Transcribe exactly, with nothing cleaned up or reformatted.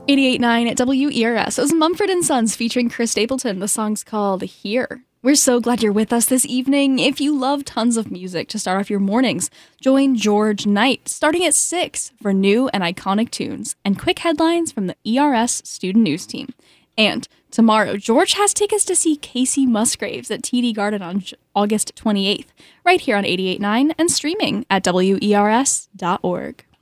eighty-eight point nine at W E R S. It was Mumford and Sons featuring Chris Stapleton. The song's called Here. We're so glad you're with us this evening. If you love tons of music to start off your mornings, join George Knight starting at six for new and iconic tunes and quick headlines from the E R S Student News Team. And tomorrow, George has tickets to see Casey Musgraves at T D Garden on August twenty-eighth, right here on eighty-eight point nine and streaming at W E R S dot org.